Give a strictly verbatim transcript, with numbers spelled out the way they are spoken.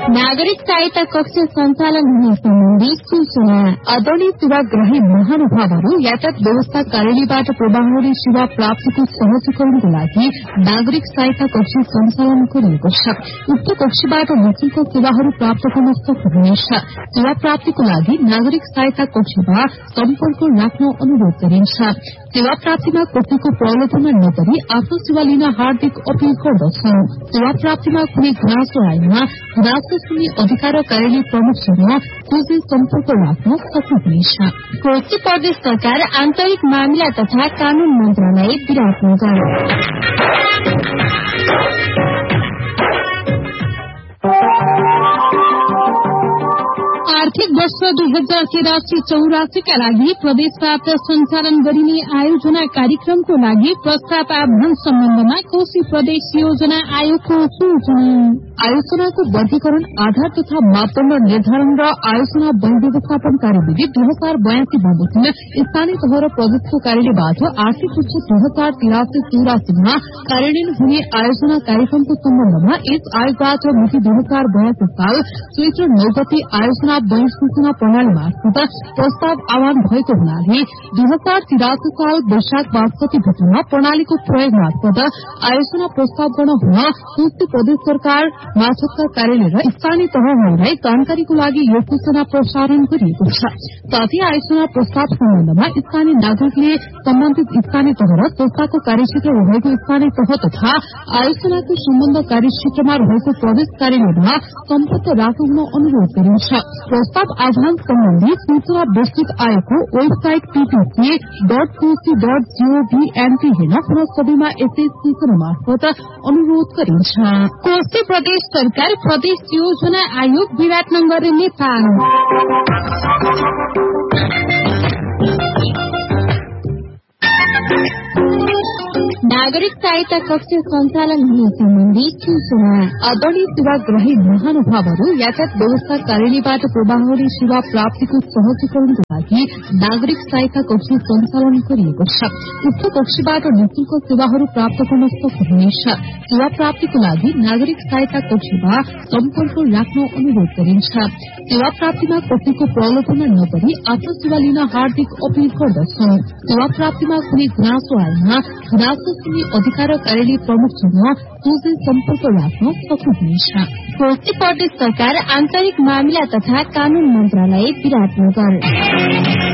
नागरिक सहायता कक्ष सञ्चालन हुने सम्बन्धी सूचना। आदरणीय सेवाग्राही महानुभावहरू यातायात व्यवस्था कार्यालयबाट प्रवाहरी सेवा प्राप्तिको सहजीकरणको लागि नागरिक सहायता कक्ष सञ्चालन गरिएको छ। उक्त कक्षबाट निशुल्क सेवाहरू प्राप्त गर्न सक्नुहुनेछ। सेवा प्राप्तिको लागि नागरिक सहायता कक्षमा सम्पर्क राख्न अनुरोध गरिन्छ। सेवा प्राप्तिमा कसैको प्रलोभनमा नपरी आफ्नो सेवा लिन हार्दिक अपील गर्दछौ। सेवा प्राप्तिमा कुनै गुनासो आएमा गुनासो सुन्ने अधिकार कार्यालय प्रमुखसँग सोझै सम्पर्क राख्न सक्नुहुनेछ। कोशी प्रदेश सरकार आन्तरिक मामिला तथा कानून मन्त्रालय विराटनगर। आर्थिक वर्ष दुई हजार तिरासी चौरासीका लागि प्रदेशबाट सञ्चालन गरिने आयोजना कार्यक्रमको लागि प्रस्ताव आह्वान सम्बन्धमा कोशी प्रदेश योजना आयोगको सूचना। आयोजनाको वर्गीकरण आधार तथा मापदण्ड निर्धारण र आयोजना वन व्यवस्थापन कार्यविधि दुई हजार बयासी बमोजिम स्थानीय तह र प्रदेशको कार्यालयबाट आर्थिक वर्ष दुई हजार तिरासी चौरासीमा कार्यान्वयन हुने आयोजना कार्यक्रमको सम्बन्धमा यस आयोगबाट मिति दुई हजार बयासी साल चैत्र नौ गते आयोजना वन सूचना प्रणाली मार्फत प्रस्ताव आह्वान भएको हुनाले दुई हजार तिरासी साल वैशाख बासठी भित्रमा प्रणालीको प्रयोग मार्फत आयोजना प्रस्ताव गर्न हुन कोशी प्रदेश सरकार मार्फतका कार्यालय र स्थानीय तहहरूलाई जानकारीको लागि यो सूचना प्रसारण गरिएको छ। साथै आयोजना प्रस्ताव सम्बन्धमा स्थानीय नागरिकले सम्बन्धित स्थानीय तह र संस्थाको कार्यक्षेत्र रहेको स्थानीय तह तथा आयोजनाको सम्बन्ध कार्यक्षेत्रमा रहेको प्रदेश कार्यालयमा सम्पर्क राख्न अनुरोध गरिन्छ। प्रस्ताव आह्वान सम्बन्धी सूचना विस्तृत आयोगको website PPC dot Koshi dot gov NP हेर्न पुनः सबैमा यसै सूचना मार्फत अनुरोध गरिन्छ। कोशी प्रदेश सरकार प्रदेश योजना आयोग विराटनगर नेपाल। नागरिक सहायता कक्ष सञ्चालन हुने सम्बन्धी सूचना। आदरणीय सेवाग्राही महानुभावहरू यातायात व्यवस्था कार्यालयबाट प्रवाहरी सेवा प्राप्तिको सहजीकरणको लागि नागरिक सहायता कक्ष सञ्चालन गरिएको छ। उक्त कक्षबाट निशुल्क सेवाहरू प्राप्त गर्न सक्नुहुनेछ। सेवा प्राप्तिको लागि नागरिक सहायता कक्षमा सम्पर्क राख्न अनुरोध गरिन्छ। सेवा प्राप्तिमा कसैको प्रलोभनमा नपरी आफ्नो सेवा लिन हार्दिक अपील गर्दछौ। सेवा प्राप्तिमा कुनै गुनासो आएमा गुनासो सुन्ने अधिकार कार्यालय प्रमुखसँग सोझै सम्पर्क राख्न सक्नुहुनेछ। कोशी प्रदेश सरकार आन्तरिक मामिला तथा कानून मन्त्रालय विराटनगर।